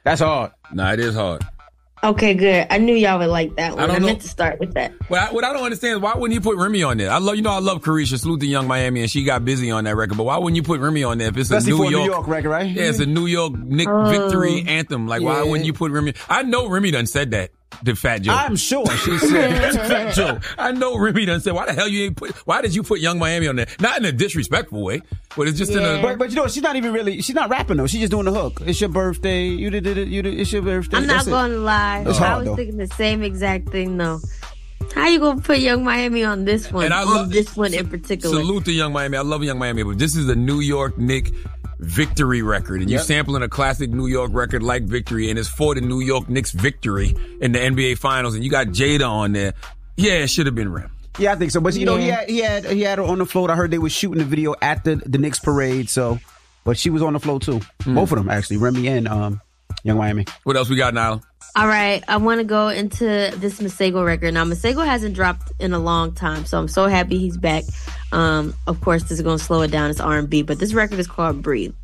That's hard. Nah, it is hard. Okay, good. I knew y'all would like that one. I know. meant to start with that. What I don't understand is why wouldn't you put Remy on there? I love Carisha. Salute to Young Miami, and she got busy on that record. But why wouldn't you put Remy on there if it's especially a New York record, right? Yeah, it's a New York Nick victory anthem. Like, why wouldn't you put Remy? I know Remy done said that. The Fat Joe. I'm sure she said Fat Joe. I know Remy done said, why the hell you ain't why did you put Young Miami on there? Not in a disrespectful way, but it's just in a... But you know, she's not rapping though. She's just doing the hook. It's your birthday. It's your birthday. I'm not going to lie. I was thinking the same exact thing though. How you gonna put Young Miami on this one? And I love this one in particular. Salute to Young Miami. I love Young Miami, but this is a New York Nick victory record, and you're sampling a classic New York record like Victory, and it's for the New York Knicks victory in the NBA Finals, and you got Jada on there. Yeah, it should have been Rem. Yeah, I think so. But you know, he had her on the float. I heard they were shooting the video at the Knicks parade. So, but she was on the float too. Both of them actually, Remy and Young Miami. What else we got, Nyla? All right, I want to go into this Masego record. Now, Masego hasn't dropped in a long time, so I'm so happy he's back. Of course, this is going to slow it down. It's R&B, but this record is called Breathe.